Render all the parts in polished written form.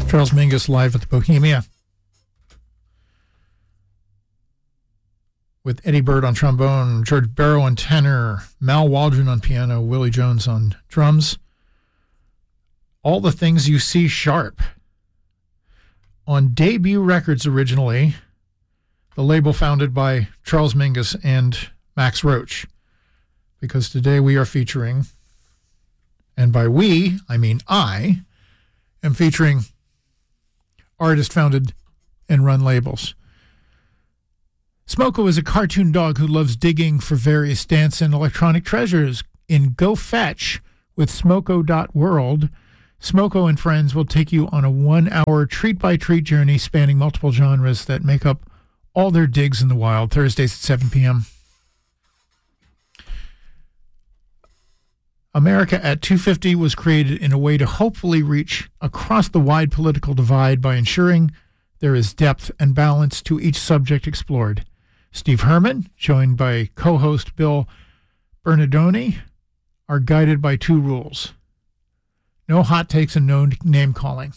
Charles Mingus live at the Bohemia with Eddie Bird on trombone, George Barrow on tenor, Mal Waldron on piano, Willie Jones on drums. All the Things You See Sharp. On Debut Records originally, the label founded by Charles Mingus and Max Roach. Because today we are featuring, and by we, I mean I, am featuring artist-founded and run labels. Smoko is a cartoon dog who loves digging for various dance and electronic treasures. In Go Fetch with Smoko.world, Smoko and friends will take you on a 1-hour treat-by-treat journey spanning multiple genres that make up all their digs in the wild, Thursdays at 7 p.m. America at 250 was created in a way to hopefully reach across the wide political divide by ensuring there is depth and balance to each subject explored. Steve Herman, joined by co-host Bill Bernardoni, are guided by two rules. No hot takes and no name-calling.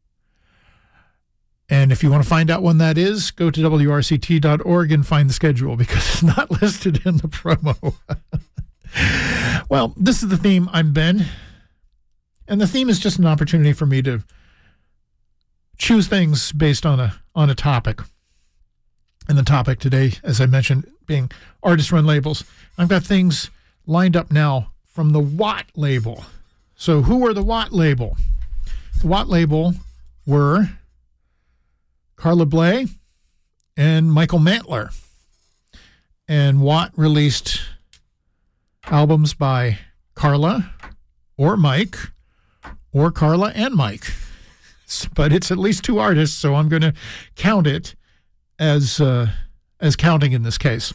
And if you want to find out when that is, go to WRCT.org and find the schedule because it's not listed in the promo. Well, this is the theme. I'm Ben. And the theme is just an opportunity for me to choose things based on a topic. And the topic today, as I mentioned, being artist-run labels. I've got things lined up now from the Watt label. So who were the Watt label? The Watt label were Carla Bley and Michael Mantler. And Watt released albums by Carla or Mike or Carla and Mike. But it's at least two artists, so I'm going to count it as counting in this case.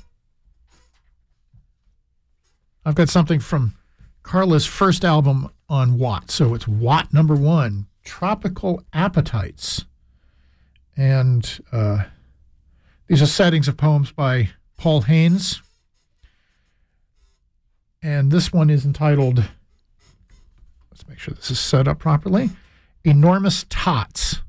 I've got something from Carla's first album on Watt. So it's Watt number 1, Tropical Appetites. And these are settings of poems by Paul Haynes. And this one is entitled, let's make sure this is set up properly, Enormous Tots.